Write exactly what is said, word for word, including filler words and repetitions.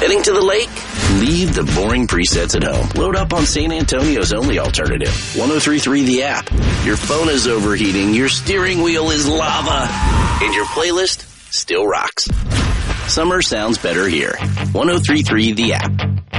Heading to the lake? Leave the boring presets at home. Load up on San Antonio's only alternative, ten thirty-three The App. Your phone is overheating, your steering wheel is lava, and your playlist still rocks. Summer sounds better here. ten thirty-three The App.